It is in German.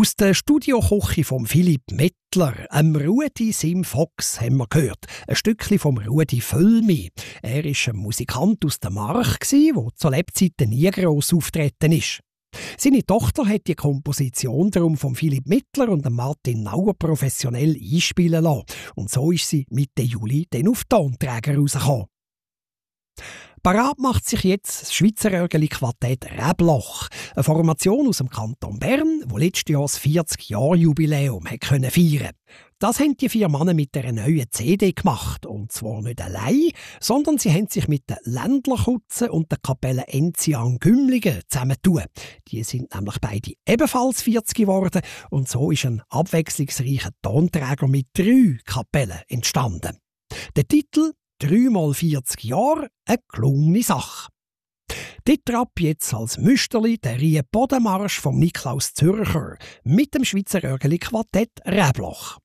Aus der Studioküche von Philipp Mettler, Rudi Sim Fox, haben wir gehört. Ein Stückchen vom Rudi Völlmi. Er war ein Musikant aus der Mark, der zur Lebzeiten nie gross auftreten ist. Seine Tochter hat die Komposition darum von Philipp Mettler und Martin Nauer professionell einspielen lassen. Und so ist sie Mitte Juli dann auf Tonträger rausgekommen. Parat macht sich jetzt das Schweizer Örgeli-Quartett Räbloch, eine Formation aus dem Kanton Bern, die letztes Jahr das 40-Jahr-Jubiläum feiern konnte. Das haben die 4 Männer mit einer neuen CD gemacht. Und zwar nicht allein, sondern sie haben sich mit den Ländlerkutzen und der Kapelle Enzian Gümligen zusammengetan. Die sind nämlich beide ebenfalls 40 geworden und so ist ein abwechslungsreicher Tonträger mit 3 Kapellen entstanden. Der Titel 3x40 Jahre, eine gelungene Sache. Dort ab jetzt als Müsterli der Rie-Bodenmarsch vom Niklaus Zürcher mit dem Schweizer Örgeli-Quartett Räbloch.